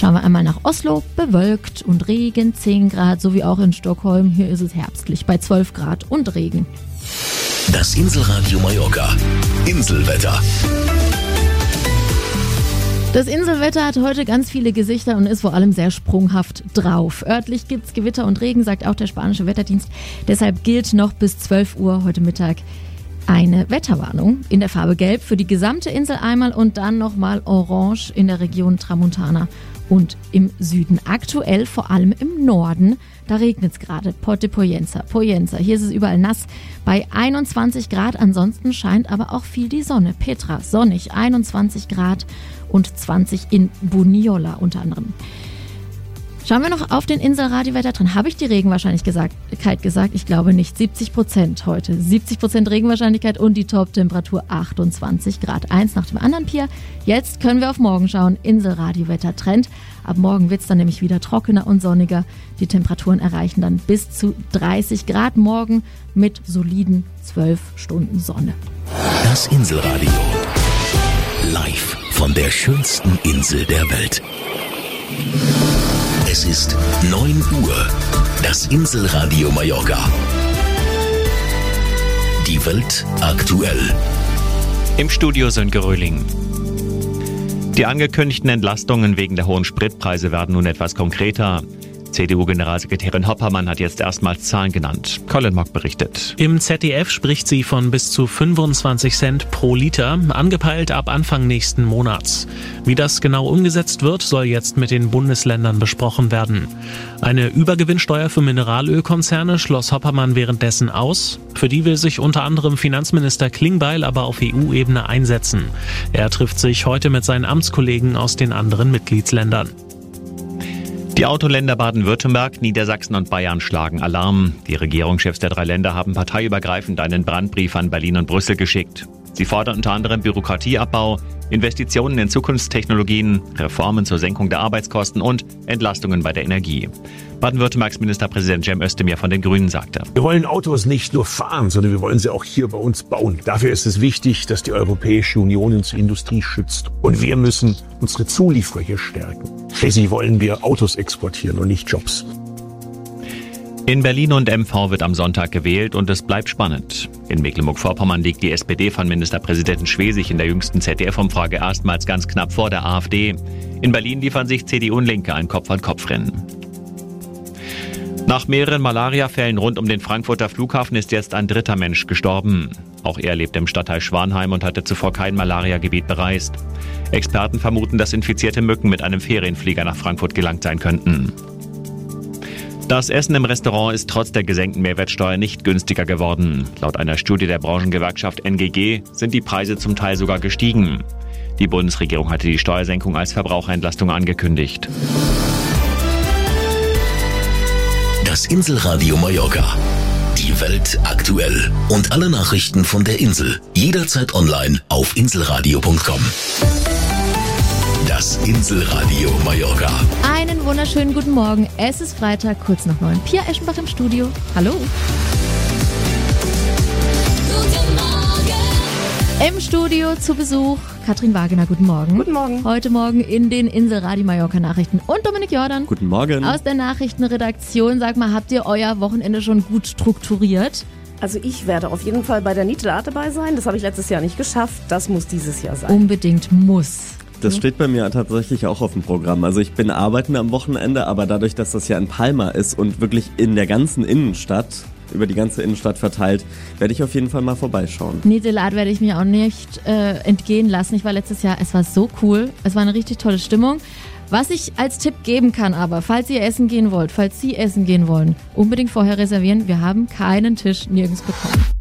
Schauen wir einmal nach Oslo, bewölkt und Regen, 10 Grad, so wie auch in Stockholm. Hier ist es herbstlich bei 12 Grad und Regen. Das Inselradio Mallorca. Inselwetter. Das Inselwetter hat heute ganz viele Gesichter und ist vor allem sehr sprunghaft drauf. Örtlich gibt's Gewitter und Regen, sagt auch der spanische Wetterdienst. Deshalb gilt noch bis 12 Uhr heute Mittag eine Wetterwarnung in der Farbe Gelb für die gesamte Insel einmal und dann nochmal Orange in der Region Tramontana und im Süden. Aktuell vor allem im Norden, da regnet es gerade. Port de Pollença, hier ist es überall nass bei 21 Grad. Ansonsten scheint aber auch viel die Sonne. Petra, sonnig, 21 Grad und 20 in Buniola unter anderem. Schauen wir noch auf den Inselradiowetter dran. Habe ich die Regenwahrscheinlichkeit gesagt? Ich glaube nicht. 70% heute. 70% Regenwahrscheinlichkeit und die Top-Temperatur 28 Grad. Eins nach dem anderen, Pia. Jetzt können wir auf morgen schauen. Inselradiowetter-Trend. Ab morgen wird es dann nämlich wieder trockener und sonniger. Die Temperaturen erreichen dann bis zu 30 Grad morgen mit soliden 12 Stunden Sonne. Das Inselradio. Live von der schönsten Insel der Welt. Es ist 9 Uhr. Das Inselradio Mallorca. Die Welt aktuell. Im Studio Sönke Röhling. Die angekündigten Entlastungen wegen der hohen Spritpreise werden nun etwas konkreter. CDU-Generalsekretärin Hoppermann hat jetzt erstmals Zahlen genannt. Colin Mock berichtet. Im ZDF spricht sie von bis zu 25 Cent pro Liter, angepeilt ab Anfang nächsten Monats. Wie das genau umgesetzt wird, soll jetzt mit den Bundesländern besprochen werden. Eine Übergewinnsteuer für Mineralölkonzerne schloss Hoppermann währenddessen aus. Für die will sich unter anderem Finanzminister Klingbeil aber auf EU-Ebene einsetzen. Er trifft sich heute mit seinen Amtskollegen aus den anderen Mitgliedsländern. Die Autoländer Baden-Württemberg, Niedersachsen und Bayern schlagen Alarm. Die Regierungschefs der 3 Länder haben parteiübergreifend einen Brandbrief an Berlin und Brüssel geschickt. Sie fordern unter anderem Bürokratieabbau, Investitionen in Zukunftstechnologien, Reformen zur Senkung der Arbeitskosten und Entlastungen bei der Energie. Baden-Württembergs Ministerpräsident Cem Özdemir von den Grünen sagte: Wir wollen Autos nicht nur fahren, sondern wir wollen sie auch hier bei uns bauen. Dafür ist es wichtig, dass die Europäische Union unsere Industrie schützt. Und wir müssen unsere Zulieferer hier stärken. Schließlich wollen wir Autos exportieren und nicht Jobs. In Berlin und MV wird am Sonntag gewählt und es bleibt spannend. In Mecklenburg-Vorpommern liegt die SPD von Ministerpräsidenten Schwesig in der jüngsten ZDF-Umfrage erstmals ganz knapp vor der AfD. In Berlin liefern sich CDU und Linke ein Kopf-an-Kopf-Rennen. Nach mehreren Malariafällen rund um den Frankfurter Flughafen ist jetzt ein 3. Mensch gestorben. Auch er lebt im Stadtteil Schwanheim und hatte zuvor kein Malariagebiet bereist. Experten vermuten, dass infizierte Mücken mit einem Ferienflieger nach Frankfurt gelangt sein könnten. Das Essen im Restaurant ist trotz der gesenkten Mehrwertsteuer nicht günstiger geworden. Laut einer Studie der Branchengewerkschaft NGG sind die Preise zum Teil sogar gestiegen. Die Bundesregierung hatte die Steuersenkung als Verbraucherentlastung angekündigt. Das Inselradio Mallorca. Die Welt aktuell. Und alle Nachrichten von der Insel. Jederzeit online auf inselradio.com. Das Inselradio Mallorca. Einen wunderschönen guten Morgen. Es ist Freitag, kurz nach 9. Pia Eschenbach im Studio. Hallo. Guten Morgen. Im Studio zu Besuch Katrin Wagener. Guten Morgen. Guten Morgen. Heute Morgen in den Inselradio Mallorca Nachrichten. Und Dominik Jordan. Guten Morgen. Aus der Nachrichtenredaktion. Sag mal, habt ihr euer Wochenende schon gut strukturiert? Also ich werde auf jeden Fall bei der Nitela dabei sein. Das habe ich letztes Jahr nicht geschafft. Das muss dieses Jahr sein. Unbedingt muss. Das steht bei mir tatsächlich auch auf dem Programm. Also ich bin arbeiten am Wochenende, aber dadurch, dass das ja in Palma ist und wirklich in der ganzen Innenstadt, über die ganze Innenstadt verteilt, werde ich auf jeden Fall mal vorbeischauen. Nidelat werde ich mir auch nicht entgehen lassen. Ich war letztes Jahr, es war so cool. Es war eine richtig tolle Stimmung. Was ich als Tipp geben kann aber, falls ihr essen gehen wollt, falls Sie essen gehen wollen, unbedingt vorher reservieren. Wir haben keinen Tisch nirgends bekommen.